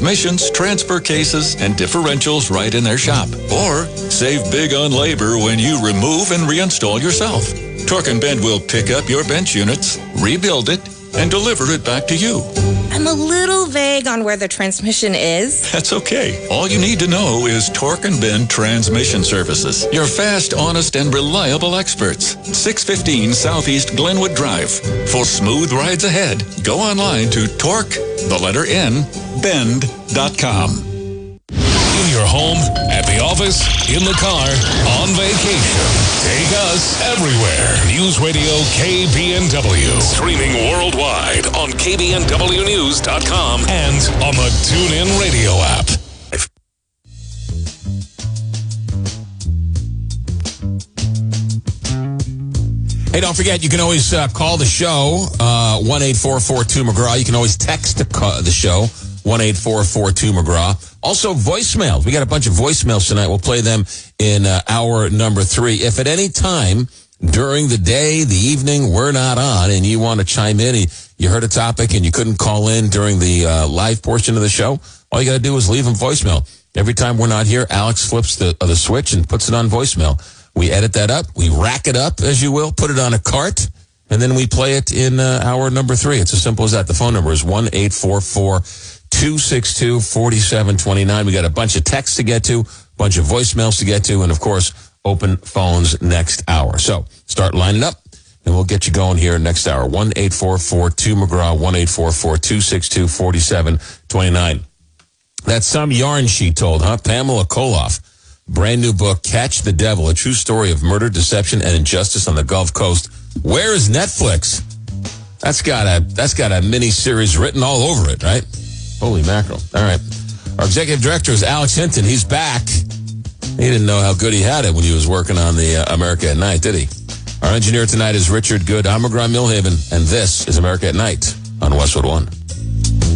transmissions, transfer cases, and differentials right in their shop. Or save big on labor when you remove and reinstall yourself. Torque and Bend will pick up your bench units, rebuild it, and deliver it back to you. I'm a little vague on where the transmission is. That's okay. All you need to know is Torque and Bend Transmission Services. Your fast, honest, and reliable experts. 615 Southeast Glenwood Drive. For smooth rides ahead, go online to bend.com. In your home, at the office, in the car, on vacation. Take us everywhere. News Radio KBNW. Streaming worldwide on KBNWnews.com and on the TuneIn Radio app. Hey, don't forget, you can always call the show, 1-844-2-McGraw. You can always text the show, 1-844-2-McGraw. Also, voicemails. We got a bunch of voicemails tonight. We'll play them in hour number 3. If at any time during the day, the evening, we're not on and you want to chime in, you heard a topic and you couldn't call in during the live portion of the show, all you got to do is leave a voicemail. Every time we're not here, Alex flips the switch and puts it on voicemail. We edit that up. We rack it up, as you will, put it on a cart, and then we play it in hour number 3. It's as simple as that. The phone number is 1-844-262-4729. We got a bunch of texts to get to, a bunch of voicemails to get to, and, of course, open phones next hour. So start lining up, and we'll get you going here next hour. 1-844-2-McGraw, 1-844-262-4729. That's some yarn she told, huh? Pamela Koloff. Brand new book, Catch the Devil, a true story of murder, deception, and injustice on the Gulf Coast. Where is Netflix? That's got a mini series written all over it, right? Holy mackerel. All right. Our executive director is Alex Hinton. He's back. He didn't know how good he had it when he was working on the America at Night, did he? Our engineer tonight is Richard Good. I'm McGraw Millhaven, and this is America at Night on Westwood One.